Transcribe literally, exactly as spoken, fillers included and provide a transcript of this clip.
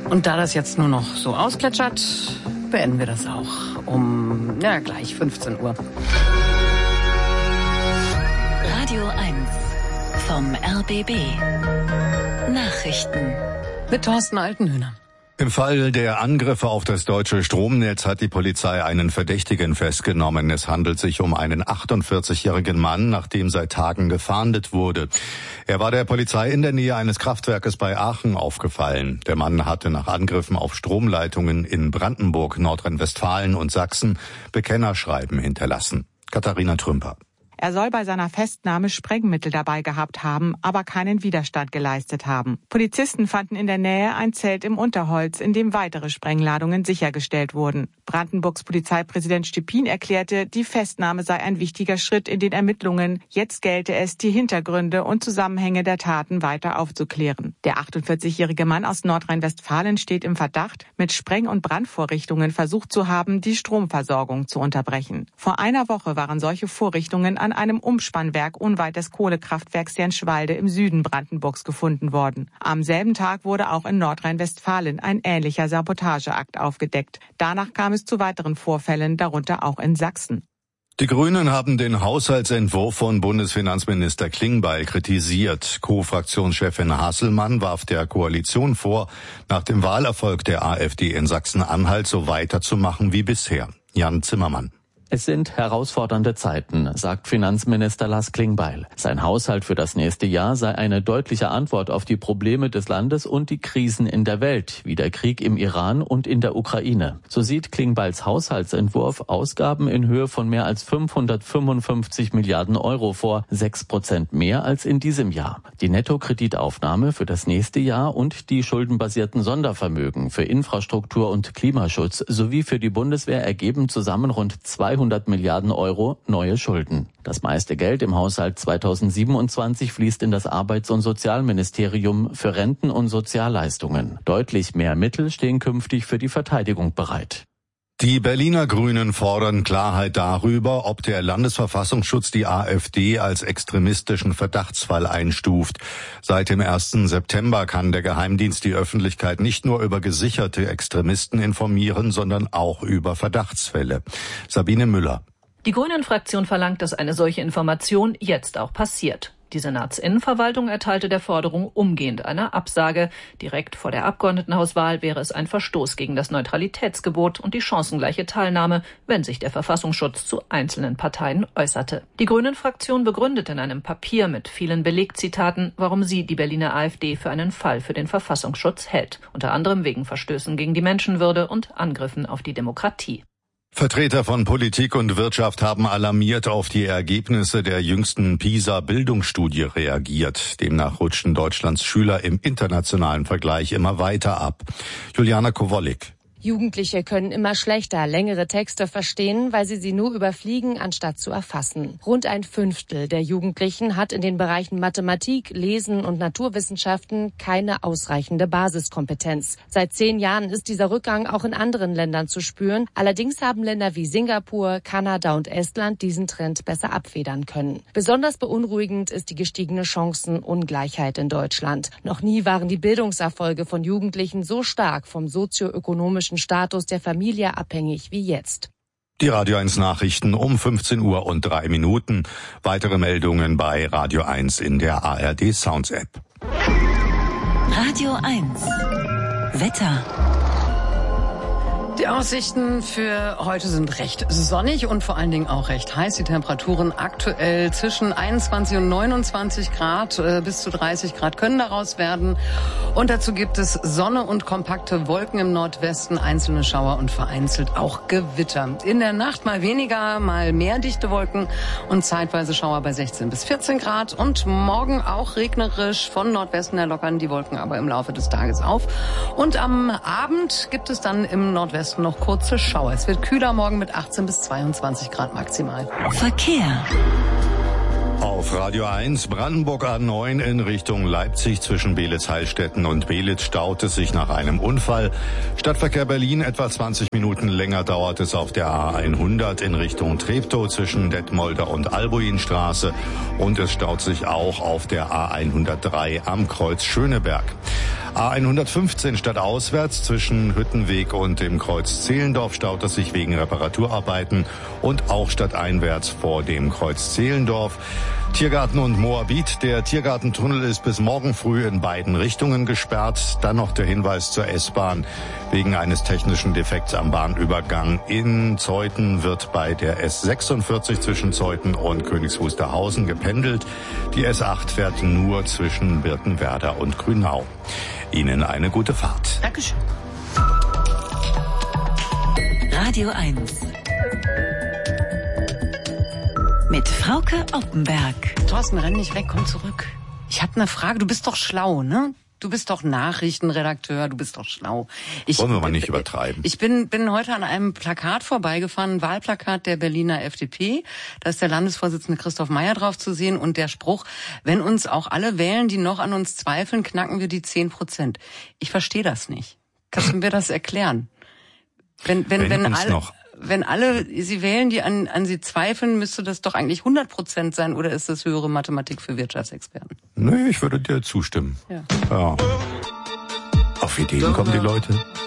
Und da das jetzt nur noch so ausplätschert, beenden wir das auch um, ja, gleich fünfzehn Uhr. Radio eins vom R B B. Nachrichten. Mit Thorsten Altenhöhner. Im Fall der Angriffe auf das deutsche Stromnetz hat die Polizei einen Verdächtigen festgenommen. Es handelt sich um einen achtundvierzigjährigen Mann, nach dem seit Tagen gefahndet wurde. Er war der Polizei in der Nähe eines Kraftwerkes bei Aachen aufgefallen. Der Mann hatte nach Angriffen auf Stromleitungen in Brandenburg, Nordrhein-Westfalen und Sachsen Bekennerschreiben hinterlassen. Katharina Trümper. Er soll bei seiner Festnahme Sprengmittel dabei gehabt haben, aber keinen Widerstand geleistet haben. Polizisten fanden in der Nähe ein Zelt im Unterholz, in dem weitere Sprengladungen sichergestellt wurden. Brandenburgs Polizeipräsident Stepin erklärte, die Festnahme sei ein wichtiger Schritt in den Ermittlungen. Jetzt gelte es, die Hintergründe und Zusammenhänge der Taten weiter aufzuklären. Der achtundvierzigjährige Mann aus Nordrhein-Westfalen steht im Verdacht, mit Spreng- und Brandvorrichtungen versucht zu haben, die Stromversorgung zu unterbrechen. Vor einer Woche waren solche Vorrichtungen an einem Umspannwerk unweit des Kohlekraftwerks Jenschwalde im Süden Brandenburgs gefunden worden. Am selben Tag wurde auch in Nordrhein-Westfalen ein ähnlicher Sabotageakt aufgedeckt. Danach kam es zu weiteren Vorfällen, darunter auch in Sachsen. Die Grünen haben den Haushaltsentwurf von Bundesfinanzminister Klingbeil kritisiert. Co-Fraktionschefin Hasselmann warf der Koalition vor, nach dem Wahlerfolg der AfD in Sachsen-Anhalt so weiterzumachen wie bisher. Jan Zimmermann. Es sind herausfordernde Zeiten, sagt Finanzminister Lars Klingbeil. Sein Haushalt für das nächste Jahr sei eine deutliche Antwort auf die Probleme des Landes und die Krisen in der Welt, wie der Krieg im Iran und in der Ukraine. So sieht Klingbeils Haushaltsentwurf Ausgaben in Höhe von mehr als fünfhundertfünfundfünfzig Milliarden Euro vor, sechs Prozent mehr als in diesem Jahr. Die Nettokreditaufnahme für das nächste Jahr und die schuldenbasierten Sondervermögen für Infrastruktur und Klimaschutz sowie für die Bundeswehr ergeben zusammen rund zweihundert Milliarden Euro neue Schulden. Das meiste Geld im Haushalt zweitausendsiebenundzwanzig fließt in das Arbeits- und Sozialministerium für Renten und Sozialleistungen. Deutlich mehr Mittel stehen künftig für die Verteidigung bereit. Die Berliner Grünen fordern Klarheit darüber, ob der Landesverfassungsschutz die AfD als extremistischen Verdachtsfall einstuft. Seit dem ersten September kann der Geheimdienst die Öffentlichkeit nicht nur über gesicherte Extremisten informieren, sondern auch über Verdachtsfälle. Sabine Müller. Die Grünen-Fraktion verlangt, dass eine solche Information jetzt auch passiert. Die Senatsinnenverwaltung erteilte der Forderung umgehend eine Absage. Direkt vor der Abgeordnetenhauswahl wäre es ein Verstoß gegen das Neutralitätsgebot und die chancengleiche Teilnahme, wenn sich der Verfassungsschutz zu einzelnen Parteien äußerte. Die Grünen-Fraktion begründet in einem Papier mit vielen Belegzitaten, warum sie die Berliner AfD für einen Fall für den Verfassungsschutz hält. Unter anderem wegen Verstößen gegen die Menschenwürde und Angriffen auf die Demokratie. Vertreter von Politik und Wirtschaft haben alarmiert auf die Ergebnisse der jüngsten PISA-Bildungsstudie reagiert. Demnach rutschten Deutschlands Schüler im internationalen Vergleich immer weiter ab. Juliana Kowalik. Jugendliche können immer schlechter längere Texte verstehen, weil sie sie nur überfliegen, anstatt zu erfassen. Rund ein Fünftel der Jugendlichen hat in den Bereichen Mathematik, Lesen und Naturwissenschaften keine ausreichende Basiskompetenz. Seit zehn Jahren ist dieser Rückgang auch in anderen Ländern zu spüren. Allerdings haben Länder wie Singapur, Kanada und Estland diesen Trend besser abfedern können. Besonders beunruhigend ist die gestiegene Chancenungleichheit in Deutschland. Noch nie waren die Bildungserfolge von Jugendlichen so stark vom sozioökonomischen Status der Familie abhängig wie jetzt. Die Radio eins Nachrichten um fünfzehn Uhr und drei Minuten. Weitere Meldungen bei Radio eins in der A R D Sounds App. Radio eins Wetter. Die Aussichten für heute sind recht sonnig und vor allen Dingen auch recht heiß. Die Temperaturen aktuell zwischen einundzwanzig und neunundzwanzig Grad, äh, bis zu dreißig Grad können daraus werden. Und dazu gibt es Sonne und kompakte Wolken im Nordwesten, einzelne Schauer und vereinzelt auch Gewitter. In der Nacht mal weniger, mal mehr dichte Wolken und zeitweise Schauer bei sechzehn bis vierzehn Grad. Und morgen auch regnerisch, von Nordwesten her lockern die Wolken aber im Laufe des Tages auf. Und am Abend gibt es dann im Nordwesten noch kurze Schauer. Es wird kühler morgen mit achtzehn bis zweiundzwanzig Grad maximal. Verkehr. Auf Radio eins Brandenburg A neun in Richtung Leipzig zwischen Beelitz-Heilstätten und Beelitz staut es sich nach einem Unfall. Stadtverkehr Berlin etwa zwanzig Minuten länger dauert es auf der A hundert in Richtung Treptow zwischen Detmolder und Albuinstraße und es staut sich auch auf der A hundertdrei am Kreuz Schöneberg. A hundertfünfzehn stadtauswärts zwischen Hüttenweg und dem Kreuz Zehlendorf staut es sich wegen Reparaturarbeiten und auch stadteinwärts vor dem Kreuz Zehlendorf. Tiergarten und Moabit. Der Tiergartentunnel ist bis morgen früh in beiden Richtungen gesperrt. Dann noch der Hinweis zur S-Bahn. Wegen eines technischen Defekts am Bahnübergang in Zeuthen wird bei der S sechsundvierzig zwischen Zeuthen und Königs Wusterhausen gependelt. Die S acht fährt nur zwischen Birkenwerder und Grünau. Ihnen eine gute Fahrt. Dankeschön. Radio eins. Mit Frauke Oppenberg. Thorsten, renn nicht weg, komm zurück. Ich habe eine Frage. Du bist doch schlau, ne? Du bist doch Nachrichtenredakteur, du bist doch schlau. Ich, Wollen wir mal nicht übertreiben. Ich bin, bin heute an einem Plakat vorbeigefahren, ein Wahlplakat der Berliner F D P. Da ist der Landesvorsitzende Christoph Meyer drauf zu sehen und der Spruch, wenn uns auch alle wählen, die noch an uns zweifeln, knacken wir die zehn Prozent. Ich verstehe das nicht. Kannst du mir das erklären? Wenn, wenn, wenn, wenn alle... Noch. Wenn alle Sie wählen, die an, an Sie zweifeln, müsste das doch eigentlich hundert Prozent sein, oder ist das höhere Mathematik für Wirtschaftsexperten? Nee, ich würde dir zustimmen. Ja. Ja. Auf Ideen kommen die Leute.